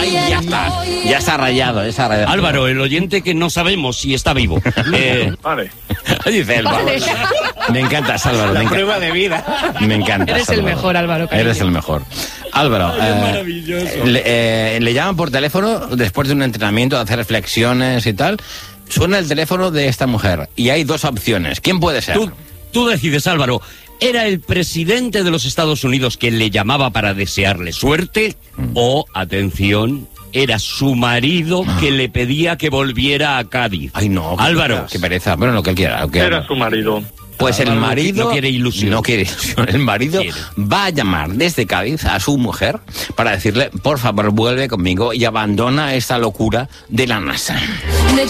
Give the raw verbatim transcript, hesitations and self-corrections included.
Ay, ya está. Ya está rayado, ya está rayado. Álvaro, el oyente que no sabemos si está vivo. Eh, Vale. Dice Álvaro. Vale. Me encantas, Álvaro. La me enca- prueba de vida. Me encanta. Eres el mejor, Álvaro, cariño. Eres el mejor. Álvaro, Ay, es eh, maravilloso. le, eh, le llaman por teléfono después de un entrenamiento, de hacer reflexiones y tal. Suena el teléfono de esta mujer y hay dos opciones. ¿Quién puede ser? tú, tú decides, Álvaro. ¿Era el presidente de los Estados Unidos que le llamaba para desearle suerte? O, atención, era su marido que le pedía que volviera a Cádiz. Ay, no. qué Álvaro. pereza, Qué pereza. Bueno, lo que él quiera. Lo que Era su marido. Pues el Álvaro no marido... qui- no quiere ilusión. No quiere ilusión. El marido Quiere. va a llamar desde Cádiz a su mujer para decirle, por favor, vuelve conmigo y abandona esta locura de la NASA.